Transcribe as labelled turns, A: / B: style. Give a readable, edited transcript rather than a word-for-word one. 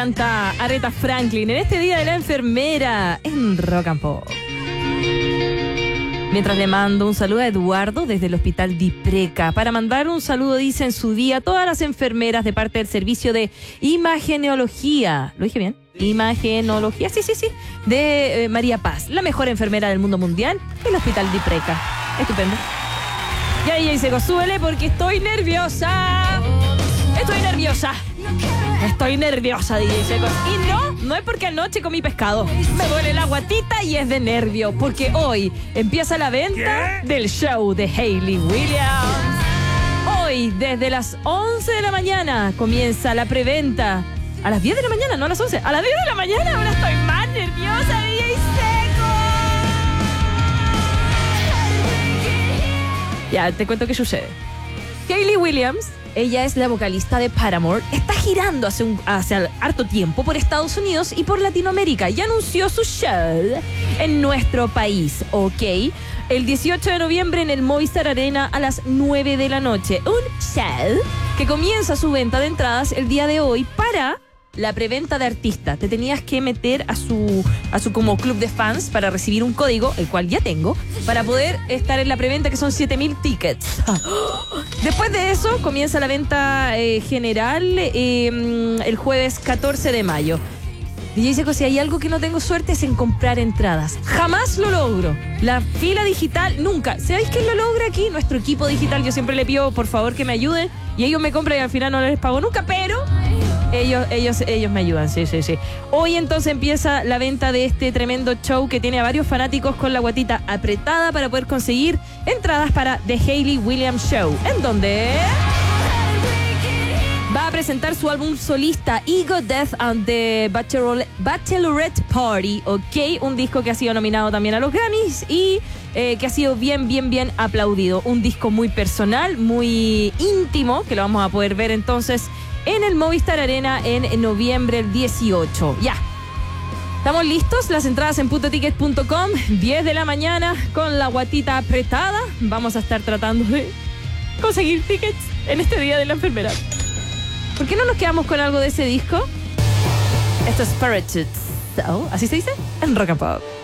A: canta Aretha Franklin en este Día de la Enfermera en Rock and Pop. Mientras le mando un saludo a Eduardo desde el Hospital Dipreca. Para mandar un saludo, dice en su día, a todas las enfermeras de parte del servicio de imagenología. ¿Lo dije bien? Imagenología, sí. De María Paz, la mejor enfermera del mundo mundial, el Hospital Dipreca. Estupendo. Y ahí dice, súbele porque estoy nerviosa. Estoy nerviosa, DJ Secos. Y no es porque anoche comí pescado. Me duele la guatita y es de nervio. Porque hoy empieza la venta del show de Hayley Williams. Hoy, desde las 11 de la mañana, comienza la preventa. A las 10 de la mañana, no a las 11. A las 10 de la mañana, ahora estoy más nerviosa, DJ Secos. Ya, te cuento qué sucede. Hayley Williams, ella es la vocalista de Paramore, está girando hace harto tiempo por Estados Unidos y por Latinoamérica y anunció su show en nuestro país, ¿ok? El 18 de noviembre en el Movistar Arena a las 9 de la noche. Un show que comienza su venta de entradas el día de hoy para la preventa de artistas. Te tenías que meter a su como club de fans para recibir un código, el cual ya tengo, para poder estar en la preventa, que son 7.000 tickets. Después de eso comienza la venta general el jueves 14 de mayo. DJ Seco, si hay algo que no tengo suerte es en comprar entradas. Jamás lo logro. La fila digital, nunca. ¿Sabéis quién lo logra aquí? Nuestro equipo digital. Yo siempre le pido, por favor, que me ayuden. Y ellos me compran y al final no les pago nunca, pero ellos me ayudan, sí. Hoy entonces empieza la venta de este tremendo show que tiene a varios fanáticos con la guatita apretada para poder conseguir entradas para The Hayley Williams Show, en donde va a presentar su álbum solista Ego, Death and the Bachelorette Party, ¿ok? Un disco que ha sido nominado también a los Grammys y que ha sido bien aplaudido. Un disco muy personal, muy íntimo, que lo vamos a poder ver entonces en el Movistar Arena en noviembre el 18. Ya. ¿Estamos listos? Las entradas en puntoticket.com, 10 de la mañana, con la guatita apretada. Vamos a estar tratando de conseguir tickets en este Día de la Enfermera. ¿Por qué no nos quedamos con algo de ese disco? Esto es Parachutes. ¿Así se dice? En Rock and Pop.